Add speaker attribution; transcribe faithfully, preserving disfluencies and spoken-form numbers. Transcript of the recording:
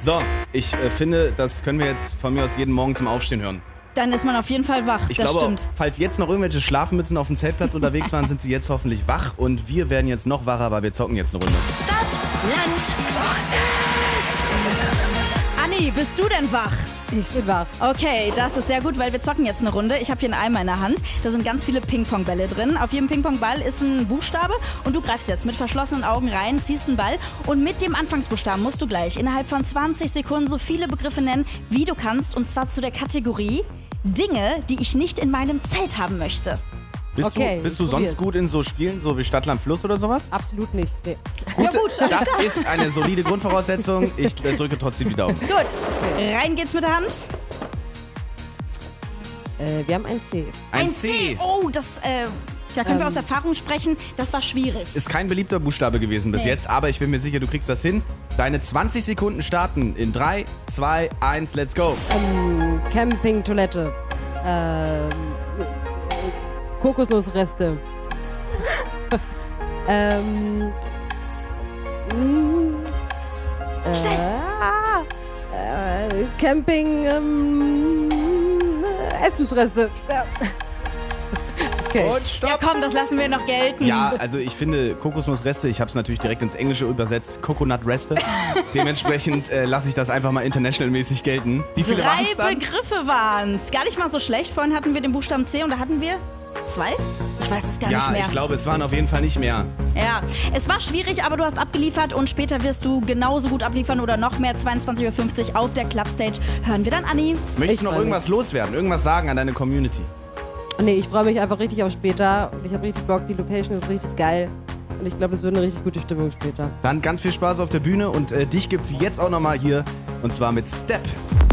Speaker 1: So, ich äh, finde, das können wir jetzt von mir aus jeden Morgen zum Aufstehen hören.
Speaker 2: Dann ist man auf jeden Fall wach,
Speaker 1: Ich
Speaker 2: das
Speaker 1: glaube,
Speaker 2: stimmt.
Speaker 1: falls jetzt noch irgendwelche Schlafmützen auf dem Zeltplatz unterwegs waren, sind sie jetzt hoffentlich wach. Und wir werden jetzt noch wacher, weil wir zocken jetzt eine Runde.
Speaker 3: Stadt, Land,
Speaker 2: Anni, bist du denn wach?
Speaker 4: Ich bin wach.
Speaker 2: Okay, das ist sehr gut, weil wir zocken jetzt eine Runde. Ich habe hier einen Eimer in der Hand. Da sind ganz viele Ping-Pong-Bälle drin. Auf jedem Ping-Pong-Ball ist ein Buchstabe und du greifst jetzt mit verschlossenen Augen rein, ziehst einen Ball und mit dem Anfangsbuchstaben musst du gleich innerhalb von zwanzig Sekunden so viele Begriffe nennen, wie du kannst, und zwar zu der Kategorie Dinge, die ich nicht in meinem Zelt haben möchte.
Speaker 1: Bist
Speaker 4: Okay,
Speaker 1: du, bist
Speaker 4: ich
Speaker 1: du sonst
Speaker 4: probier's.
Speaker 1: gut in so Spielen, so wie Stadt, Land, Fluss oder sowas?
Speaker 4: Absolut nicht. Nee.
Speaker 2: Ja gut, alles
Speaker 1: Das
Speaker 2: klar.
Speaker 1: ist eine solide Grundvoraussetzung. Ich äh, drücke trotzdem die Daumen.
Speaker 2: Gut, rein geht's mit der Hand.
Speaker 4: Äh, wir haben ein C.
Speaker 1: Ein C.
Speaker 2: Oh, das, äh, da können wir
Speaker 4: Ähm.
Speaker 2: aus Erfahrung sprechen. Das war schwierig.
Speaker 1: Ist kein beliebter Buchstabe gewesen bis
Speaker 2: Nee.
Speaker 1: jetzt, aber ich bin mir sicher, du kriegst das hin. Deine zwanzig Sekunden starten in drei, zwei, eins, let's go.
Speaker 4: Ähm, Campingtoilette. Ähm, Kokosnussreste. ähm. mm,
Speaker 2: Schnell.
Speaker 4: Äh, äh, Camping. Ähm, Essensreste. Ja. Okay.
Speaker 1: Und stopp.
Speaker 2: Ja komm, das lassen wir noch gelten.
Speaker 1: Ja, also ich finde Kokosnussreste, ich habe es natürlich direkt ins Englische übersetzt, Coconut-Reste. Dementsprechend äh, lasse ich das einfach mal international-mäßig gelten. Wie viele waren
Speaker 2: Drei
Speaker 1: es dann?
Speaker 2: Begriffe waren's. Gar nicht mal so schlecht. Vorhin hatten wir den Buchstaben C und da hatten wir zwei? Ich weiß es gar nicht
Speaker 1: Ja,
Speaker 2: mehr.
Speaker 1: ich glaube, es waren auf jeden Fall nicht mehr.
Speaker 2: Ja, es war schwierig, aber du hast abgeliefert und später wirst du genauso gut abliefern oder noch mehr. zweiundzwanzig Uhr fünfzig auf der Clubstage. Hören wir dann Anni.
Speaker 1: Möchtest
Speaker 4: Ich
Speaker 1: du noch
Speaker 4: freu mich.
Speaker 1: irgendwas loswerden, irgendwas sagen an deine Community?
Speaker 4: Nee, ich freue mich einfach richtig auf später. Und ich habe richtig Bock. Die Location ist richtig geil. Und ich glaube, es wird eine richtig gute Stimmung später.
Speaker 1: Dann ganz viel Spaß auf der Bühne und äh, dich gibt's jetzt auch nochmal hier und zwar mit Step.